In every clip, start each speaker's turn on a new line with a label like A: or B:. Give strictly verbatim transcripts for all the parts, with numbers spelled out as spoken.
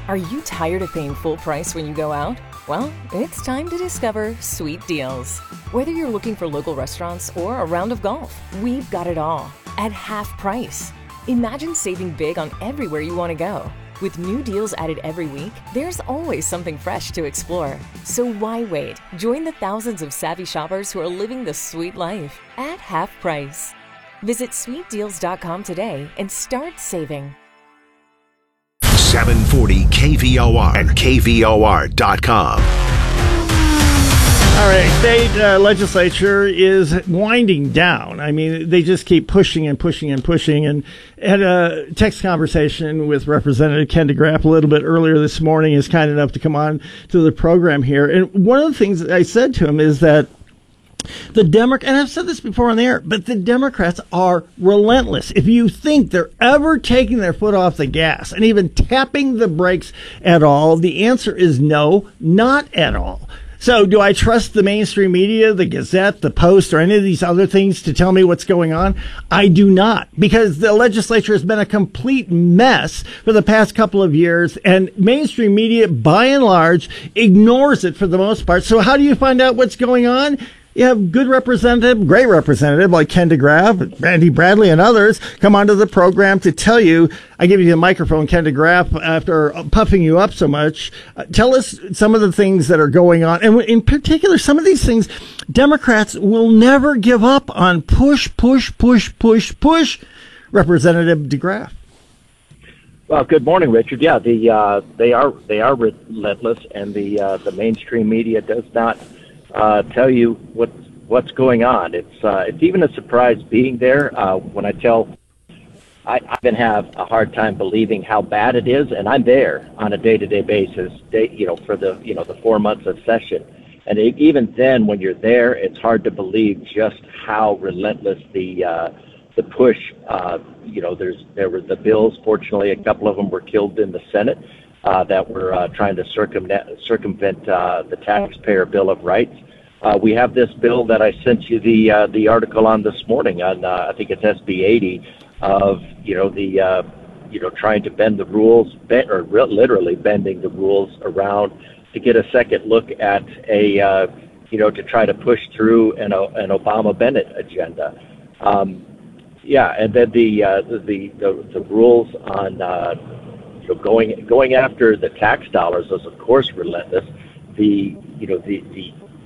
A: Are you tired of paying full price when you go out? Well, it's time to discover Sweet Deals. Whether you're looking for local restaurants or a round of golf, we've got it all at half price. Imagine saving big on everywhere you want to go. With new deals added every week, there's always something fresh to explore. So why wait? Join the thousands of savvy shoppers who are living the sweet life at half price. Visit sweet deals dot com today and start saving.
B: seven forty K V O R and K V O R dot com.
C: All right, state uh, legislature is winding down. I mean, they just keep pushing and pushing and pushing. And had a text conversation with Representative Ken DeGraff a little bit earlier this morning. He's kind enough to come on to the program here. And one of the things that I said to him is that the Democrats, and I've said this before on the air, but the Democrats are relentless. If you think they're ever taking their foot off the gas and even tapping the brakes at all, the answer is no, not at all. So do I trust the mainstream media, the Gazette, the Post, or any of these other things to tell me what's going on? I do not, because the legislature has been a complete mess for the past couple of years, and mainstream media, by and large, ignores it for the most part. So how do you find out what's going on? You have good representative, great representative like Ken DeGraff, Randy Bradley, and others come onto the program to tell you. I give you the microphone, Ken DeGraff, after puffing you up so much. Uh, tell us some of the things that are going on. And in particular, some of these things, Democrats will never give up on. Push, push, push, push, push. Representative DeGraff.
D: Well, good morning, Richard. Yeah, the uh, they are they are relentless, and the uh, the mainstream media does not Uh, tell you what what's going on. It's uh, it's even a surprise being there. Uh, when I tell, I, I even have a hard time believing how bad it is, and I'm there on a day-to-day basis. Day, you know, for the you know the four months of session, and it, even then, when you're there, it's hard to believe just how relentless the uh, the push. Uh, you know, there's there were the bills. Fortunately, a couple of them were killed in the Senate. Uh, that we're uh, trying to circumvent, circumvent uh, the Taxpayer Bill of Rights. Uh, we have this bill that I sent you the uh, the article on this morning on uh, I think it's S B eighty of you know the uh, you know trying to bend the rules, bend, or re- literally bending the rules around to get a second look at a uh, you know to try to push through an an Obama Bennett agenda. Um, yeah, and then the uh, the, the the rules on. Uh, So going going after the tax dollars is of course relentless. The you know the the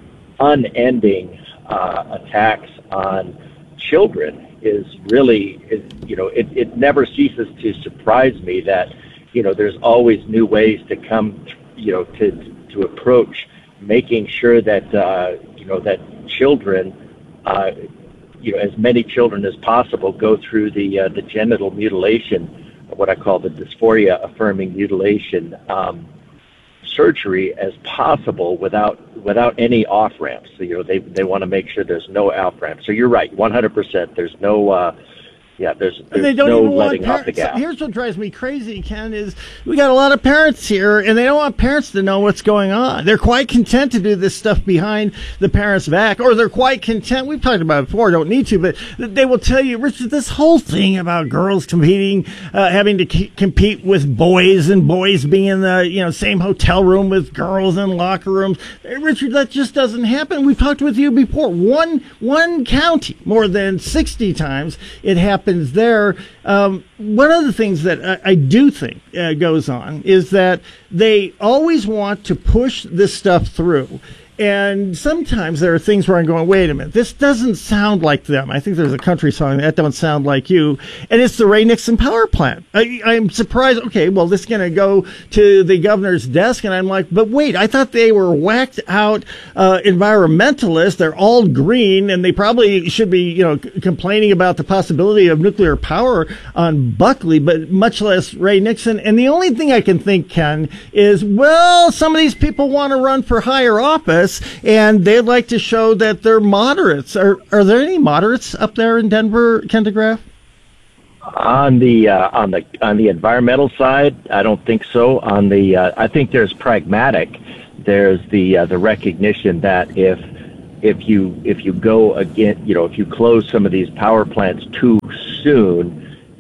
D: unending uh, attacks on children is really is, you know it, it never ceases to surprise me that you know there's always new ways to come you know to to approach making sure that uh, you know that children uh, you know as many children as possible go through the uh, the genital mutilation, what I call the dysphoria affirming mutilation um, surgery as possible without without any off ramps. So, you know, they they want to make sure there's no off ramps. So you're right, one hundred percent. There's no uh, yeah, there's, there's
C: they don't
D: no
C: even
D: letting
C: want
D: off the
C: parents.
D: gas.
C: Here's what drives me crazy, Ken, is we got a lot of parents here, and they don't want parents to know what's going on. They're quite content to do this stuff behind the parents' back, or they're quite content. We've talked about it before, don't need to, but they will tell you, Richard, this whole thing about girls competing, uh, having to c- compete with boys, and boys being in the you know same hotel room with girls in locker rooms. Richard, that just doesn't happen. We've talked with you before. One one county, more than sixty times, it happens there. Um, one of the things that I, I do think uh, goes on is that they always want to push this stuff through. And sometimes there are things where I'm going, wait a minute, this doesn't sound like them. I think there's a country song that don't sound like you. And it's the Ray Nixon power plant. I, I'm surprised. Okay, well, this is going to go to the governor's desk. And I'm like, but wait, I thought they were whacked out uh, environmentalists. They're all green, and they probably should be, you know, c- complaining about the possibility of nuclear power on Buckley, but much less Ray Nixon. And the only thing I can think, Ken, is, well, some of these people want to run for higher office, and they'd like to show that they're moderates. Are are there any moderates up there in Denver, Ken DeGraff?
D: On the uh, on the on the environmental side, I don't think so. On the uh, I think there's pragmatic. There's the uh, the recognition that if if you if you go again, you know, if you close some of these power plants too soon,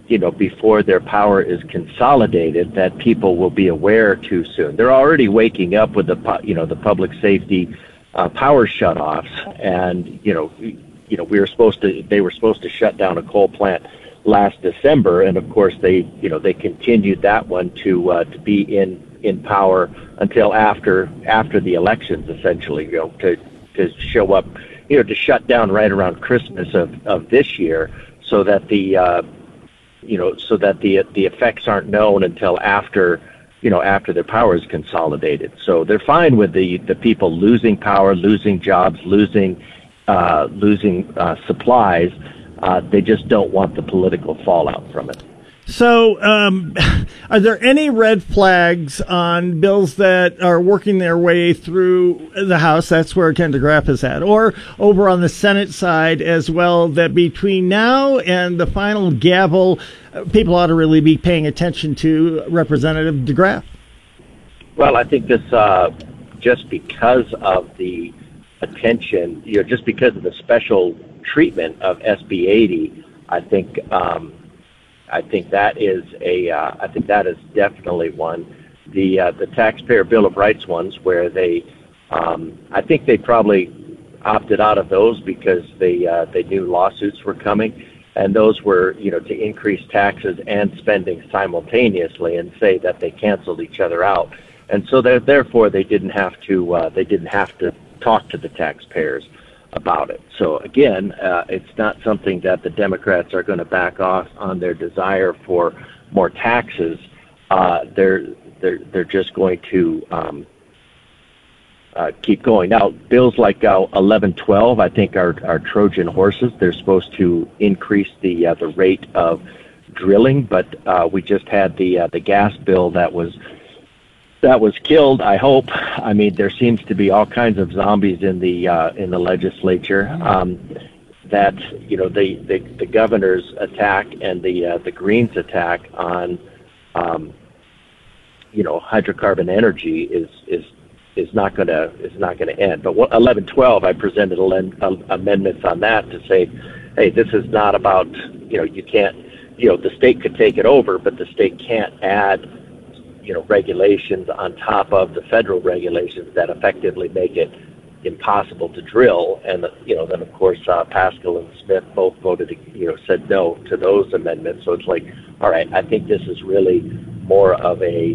D: you know, before their power is consolidated, that people will be aware too soon. They're already waking up with the, pu- you know, the public safety uh, power shutoffs, and you know, you know, we were supposed to, they were supposed to shut down a coal plant last December, and of course they, you know, they continued that one to uh, to be in in power until after after the elections, essentially, you know, to to show up, you know, to shut down right around Christmas of of this year, so that the uh, you know, so that the the effects aren't known until after, you know, after their power is consolidated. So they're fine with the, the people losing power, losing jobs, losing uh, losing uh, supplies. Uh, they just don't want the political fallout from it.
C: So, um, are there any red flags on bills that are working their way through the House? That's where Ken DeGraff is at. Or over on the Senate side as well, that between now and the final gavel, uh, people ought to really be paying attention to Representative DeGraff?
D: Well, I think this, uh, just because of the attention, you know, just because of the special treatment of S B eighty, I think, um, I think that is a. Uh, I think that is definitely one. The uh, the Taxpayer Bill of Rights ones, where they, um, I think they probably opted out of those because they uh, they knew lawsuits were coming, and those were, you know, to increase taxes and spending simultaneously, and say that they canceled each other out, and so therefore they didn't have to uh, they didn't have to talk to the taxpayers about it. So again, uh, it's not something that the Democrats are going to back off on their desire for more taxes. Uh, they're they're they're just going to um, uh, keep going. Now, bills like uh, eleven twelve, I think, are are Trojan horses. They're supposed to increase the uh, the rate of drilling, but uh, we just had the uh, the gas bill that was. That was killed, I hope. I mean, there seems to be all kinds of zombies in the uh, in the legislature. Um, that you know, the, the, the governor's attack and the uh, the Greens' attack on um, you know, hydrocarbon energy is is is not gonna is not gonna end. But what, eleven twelve, I presented uh, amendments on that to say, hey, this is not about, you know, you can't, you know, the state could take it over, but the state can't add, you know, regulations on top of the federal regulations that effectively make it impossible to drill. And, you know, then of course, uh, Pascal and Smith both voted, you know, said no to those amendments. So it's like, all right, I think this is really more of a,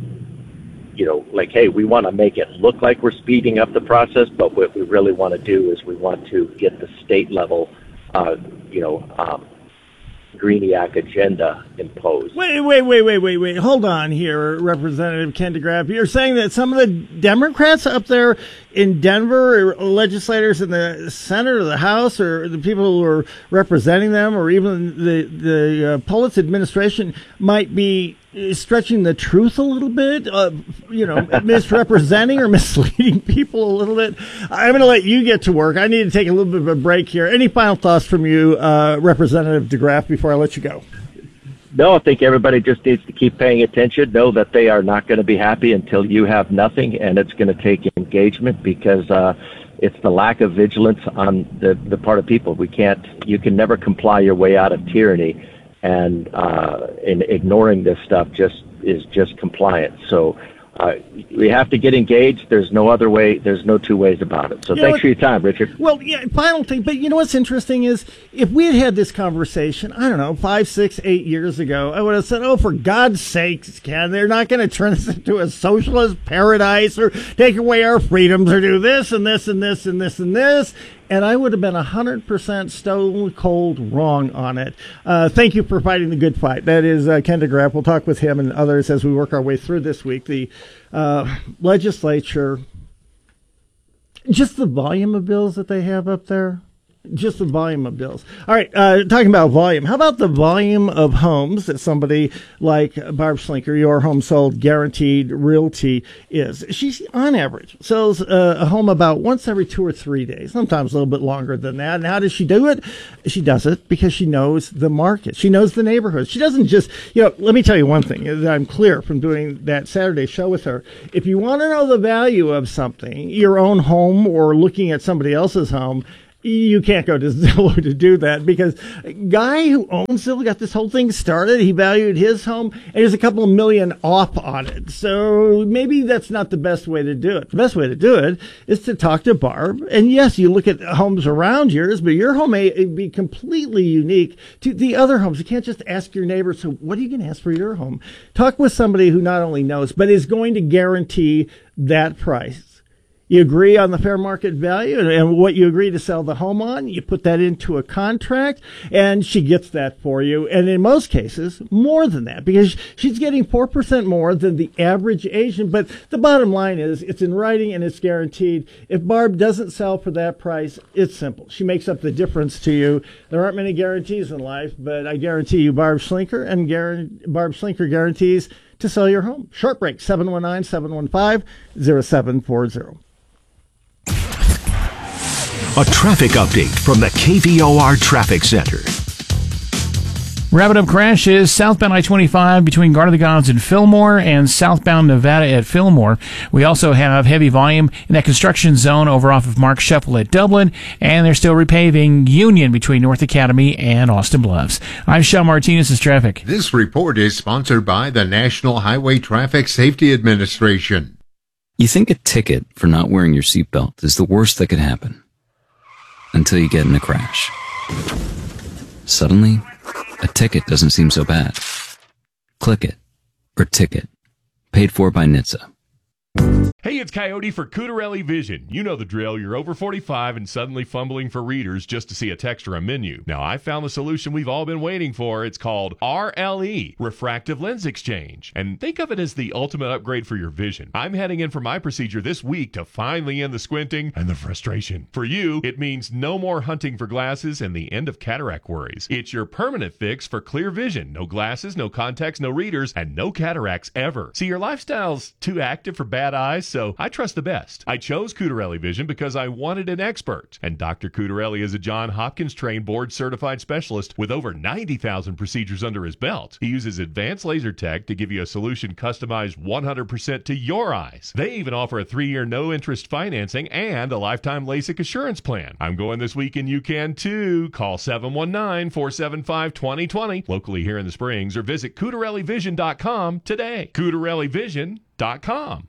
D: you know, like, hey, we want to make it look like we're speeding up the process, but what we really want to do is we want to get the state level, uh, you know, um, Greeniac agenda imposed.
C: Wait, wait, wait, wait, wait, wait. Hold on here, Representative Ken DeGraff. You're saying that some of the Democrats up there in Denver, or legislators in the Senate or the House, or the people who are representing them, or even the the uh, Pulitz administration, might be stretching the truth a little bit, uh, you know, misrepresenting or misleading people a little bit. I'm going to let you get to work. I need to take a little bit of a break here. Any final thoughts from you, uh, Representative DeGraff, before I let you go?
D: No, I think everybody just needs to keep paying attention, know that they are not going to be happy until you have nothing, and it's going to take engagement, because uh, it's the lack of vigilance on the, the part of people. We can't, you can never comply your way out of tyranny. And uh, in ignoring this stuff just is just compliance. So uh, we have to get engaged. There's no other way. There's no two ways about it. So you thanks for your time, Richard.
C: Well, yeah, final thing. But you know what's interesting is if we had had this conversation, I don't know, five, six, eight years ago, I would have said, oh, for God's sakes, Ken, they're not going to turn this into a socialist paradise or take away our freedoms or do this and this and this and this and this. And I would have been one hundred percent stone cold wrong on it. Uh, thank you for fighting the good fight. That is uh, Ken DeGraff. We'll talk with him and others as we work our way through this week. The uh, legislature, just the volume of bills that they have up there. Just the volume of bills. All right, uh, talking about volume, how about the volume of homes that somebody like Barb Schlinker, Your Home Sold Guaranteed Realty, is? She's, on average, sells uh, a home about once every two or three days, sometimes a little bit longer than that. And how does she do it? She does it because she knows the market. She knows the neighborhood. She doesn't just, you know, let me tell you one thing that I'm clear from doing that Saturday show with her. If you want to know the value of something, your own home or looking at somebody else's home, You can't go to Zillow to do that because a guy who owns Zillow got this whole thing started. He valued his home and there's a couple of million off on it. So maybe that's not the best way to do it. The best way to do it is to talk to Barb. And yes, you look at homes around yours, but your home may be completely unique to the other homes. You can't just ask your neighbor, so what are you going to ask for your home? Talk with somebody who not only knows, but is going to guarantee that price. You agree on the fair market value and what you agree to sell the home on. You put that into a contract and she gets that for you. And in most cases, more than that because she's getting four percent more than the average agent. But the bottom line is it's in writing and it's guaranteed. If Barb doesn't sell for that price, it's simple. She makes up the difference to you. There aren't many guarantees in life, but I guarantee you Barb Schlinker and Guaran- Barb Schlinker guarantees to sell your home. Short break, seven one nine, seven one five, zero seven four zero.
B: A traffic update from the K V O R Traffic Center.
E: Wrapping up crashes southbound I twenty-five between Garden of the Gods and Fillmore and southbound Nevada at Fillmore. We also have heavy volume in that construction zone over off of Mark Shuffle at Dublin, and they're still repaving Union between North Academy and Austin Bluffs. I'm Sean Martinez with traffic.
F: This report is sponsored by the National Highway Traffic Safety Administration.
G: You think a ticket for not wearing your seatbelt is the worst that could happen. Until you get in a crash. Suddenly, a ticket doesn't seem so bad. Click it, or ticket. Paid for by N H T S A.
H: Hey, it's Coyote for Cutarelli Vision. You know the drill. You're over forty-five and suddenly fumbling for readers just to see a text or a menu. Now, I found the solution we've all been waiting for. It's called R L E, Refractive Lens Exchange. And think of it as the ultimate upgrade for your vision. I'm heading in for my procedure this week to finally end the squinting and the frustration. For you, it means no more hunting for glasses and the end of cataract worries. It's your permanent fix for clear vision. No glasses, no contacts, no readers, and no cataracts ever. See, your lifestyle's too active for bad eyes, so I trust the best. I chose Cutarelli Vision because I wanted an expert. And Doctor Cutarelli is a John Hopkins trained board certified specialist with over ninety thousand procedures under his belt. He uses advanced laser tech to give you a solution customized one hundred percent to your eyes. They even offer a three-year no-interest financing and a lifetime LASIK assurance plan. I'm going this week and you can too. Call seven one nine, four seven five, two zero two zero locally here in the Springs or visit Cutarelli Vision dot com today. Cutarelli Vision dot com.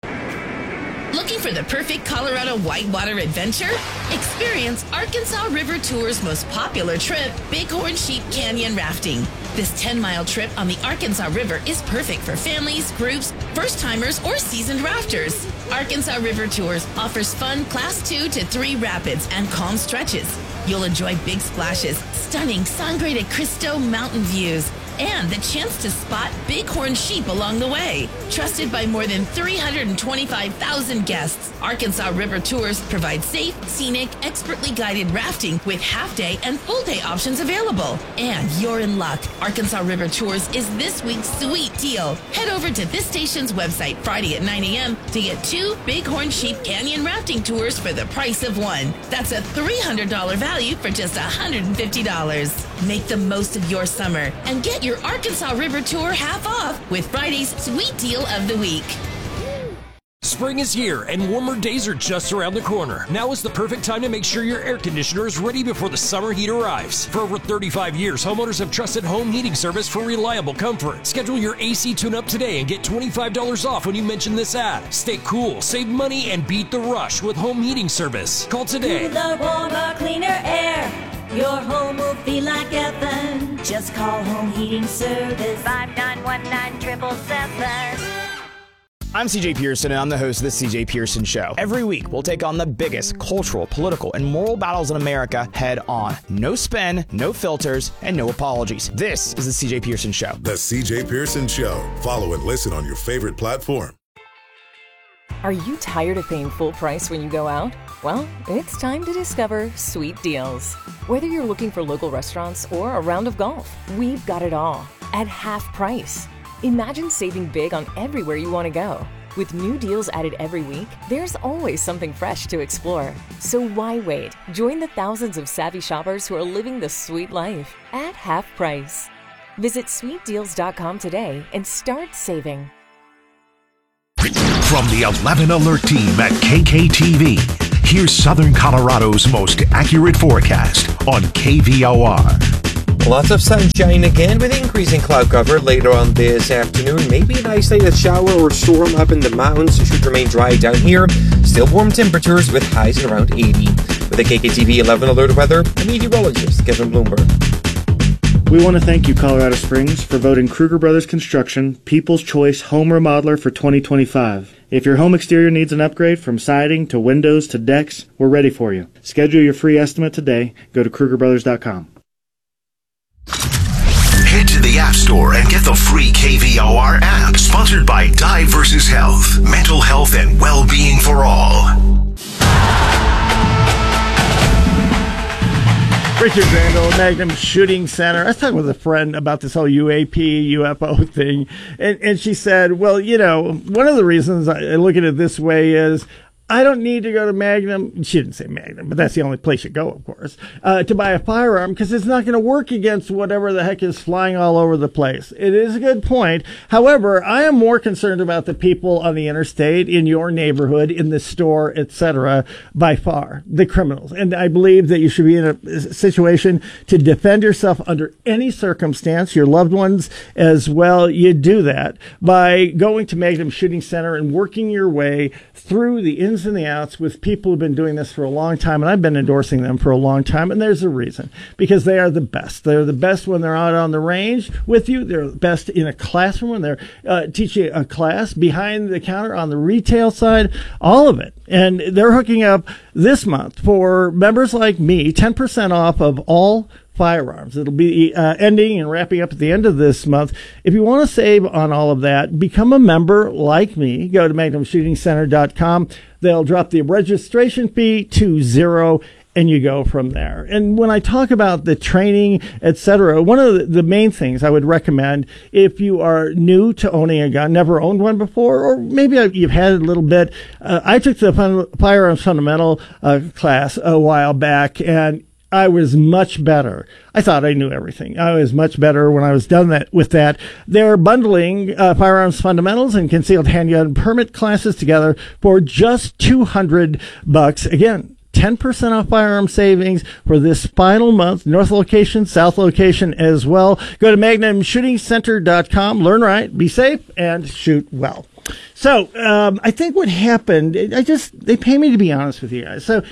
I: Looking for the perfect Colorado whitewater adventure? Experience Arkansas River Tour's most popular trip, Bighorn Sheep Canyon Rafting. This ten-mile trip on the Arkansas River is perfect for families, groups, first-timers, or seasoned rafters. Arkansas River Tours offers fun Class two to three rapids and calm stretches. You'll enjoy big splashes, stunning Sangre de Cristo mountain views, and the chance to spot bighorn sheep along the way. Trusted by more than three hundred twenty-five thousand guests, Arkansas River Tours provide safe, scenic, expertly guided rafting with half-day and full-day options available. And you're in luck. Arkansas River Tours is this week's sweet deal. Head over to this station's website Friday at nine a.m. to get two Bighorn Sheep Canyon rafting tours for the price of one. That's a three hundred dollars value for just one hundred fifty dollars. Make the most of your summer and get your Arkansas River Tour half off with Friday's Sweet Deal of the Week.
J: Spring is here and warmer days are just around the corner. Now is the perfect time to make sure your air conditioner is ready before the summer heat arrives. For over thirty-five years, homeowners have trusted Home Heating Service for reliable comfort. Schedule your A C tune-up today and get twenty-five dollars off when you mention this ad. Stay cool, save money, and beat the rush with Home Heating Service. Call today.
K: Cooler, warmer, cleaner air. Your home will feel like heaven. Just call Home Heating Service. five nine one nine, seven seven seven.
L: I'm C J Pearson, and I'm the host of The C J Pearson Show. Every week, we'll take on the biggest cultural, political, and moral battles in America head on. No spin, no filters, and no apologies. This is The C J Pearson Show.
M: The C J Pearson Show. Follow and listen on your favorite platform.
A: Are you tired of paying full price when you go out? Well, it's time to discover Sweet Deals. Whether you're looking for local restaurants or a round of golf, we've got it all at half price. Imagine saving big on everywhere you want to go. With new deals added every week, there's always something fresh to explore. So why wait? Join the thousands of savvy shoppers who are living the sweet life at half price. Visit sweet deals dot com today and start saving.
B: From the eleven Alert team at K K T V, here's Southern Colorado's most accurate forecast on K V O R.
N: Lots of sunshine again with increasing cloud cover later on this afternoon. Maybe an isolated shower or storm up in the mountains. Should remain dry down here. Still warm temperatures with highs around eighty. With the K K T V eleven alert weather, I'm meteorologist Kevin Bloomberg.
O: We want to thank you, Colorado Springs, for voting Kruger Brothers Construction People's Choice Home Remodeler for twenty twenty-five. If your home exterior needs an upgrade from siding to windows to decks, we're ready for you. Schedule your free estimate today. Go to Kruger Brothers dot com.
B: Head to the App Store and get the free K V O R app. Sponsored by Die versus Health. Mental health and well-being for all.
C: Richard Randall, Magnum Shooting Center. I was talking with a friend about this whole U A P, U F O thing, and, and she said, well, you know, one of the reasons I look at it this way is I don't need to go to Magnum. She didn't say Magnum, but that's the only place you go, of course, uh, to buy a firearm because it's not going to work against whatever the heck is flying all over the place. It is a good point. However, I am more concerned about the people on the interstate, in your neighborhood, in the store, et cetera, by far, the criminals. And I believe that you should be in a situation to defend yourself under any circumstance, your loved ones as well. You do that by going to Magnum Shooting Center and working your way through the ins and the outs with people who've been doing this for a long time, and I've been endorsing them for a long time, and there's a reason, because they are the best. They're the best when they're out on the range with you. They're the best in a classroom when they're uh, teaching a class, behind the counter, on the retail side, all of it. And they're hooking up this month for members like me, ten percent off of all firearms. It'll be uh, ending and wrapping up at the end of this month. If you want to save on all of that, become a member like me. Go to magnum shooting center dot com. They'll drop the registration fee to zero, and you go from there. And when I talk about the training, et cetera, one of the, the main things I would recommend if you are new to owning a gun, never owned one before, or maybe you've had it a little bit. Uh, I took the fun, Firearms Fundamental uh, class a while back, and I was much better. I thought I knew everything. I was much better when I was done that with that. They're bundling uh, Firearms Fundamentals and Concealed Handgun Permit classes together for just two hundred bucks. Again, ten percent off firearm savings for this final month. North location, South location as well. Go to magnum shooting center dot com. Learn right, be safe, and shoot well. So um, I think what happened, I just, they pay me to be honest with you guys. So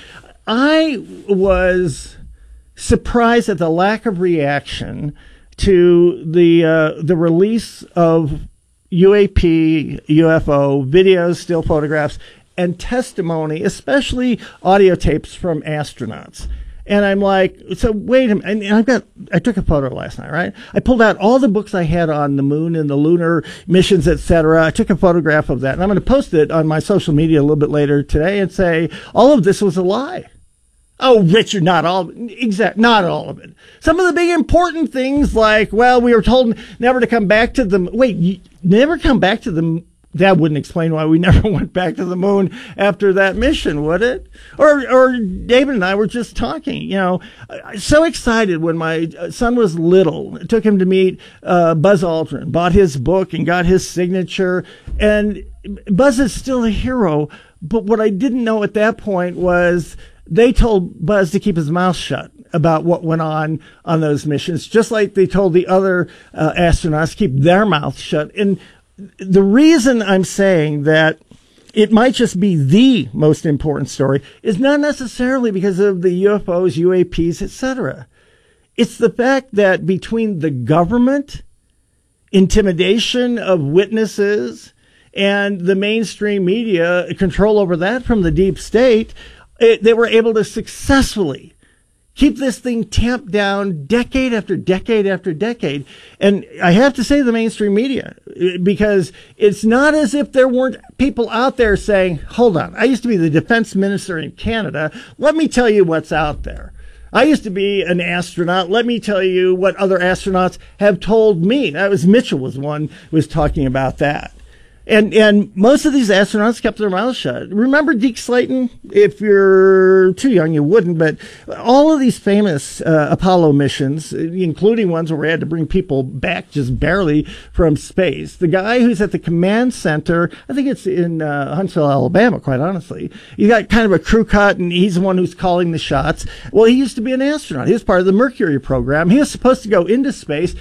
C: I was surprised at the lack of reaction to the uh, the release of U A P, U F O videos, still photographs, and testimony, especially audio tapes from astronauts. And I'm like, so wait a minute. And I've got, I took a photo last night, right? I pulled out all the books I had on the moon and the lunar missions, et cetera. I took a photograph of that, and I'm going to post it on my social media a little bit later today and say all of this was a lie. Oh, Richard, not all, exact, not all of it. Some of the big important things, like, well, we were told never to come back to the, wait, you never come back to the, that wouldn't explain why we never went back to the moon after that mission, would it? Or, or David and I were just talking, you know, so excited when my son was little. It took him to meet uh, Buzz Aldrin, bought his book and got his signature. And Buzz is still a hero. But what I didn't know at that point was they told Buzz to keep his mouth shut about what went on on those missions, just like they told the other uh, astronauts to keep their mouths shut. And the reason I'm saying that it might just be the most important story is not necessarily because of the U F Os, U A Ps, et cetera. It's the fact that between the government, intimidation of witnesses, and the mainstream media, control over that from the deep state, it, they were able to successfully keep this thing tamped down decade after decade after decade. And I have to say the mainstream media, because it's not as if there weren't people out there saying, hold on, I used to be the defense minister in Canada. Let me tell you what's out there. I used to be an astronaut. Let me tell you what other astronauts have told me. That was Mitchell was one who was talking about that. And and most of these astronauts kept their mouths shut. Remember Deke Slayton? If you're too young, you wouldn't. But all of these famous uh, Apollo missions, including ones where we had to bring people back just barely from space. The guy who's at the command center, I think it's in uh, Huntsville, Alabama, quite honestly. He's got kind of a crew cut, and he's the one who's calling the shots. Well, he used to be an astronaut. He was part of the Mercury program. He was supposed to go into space.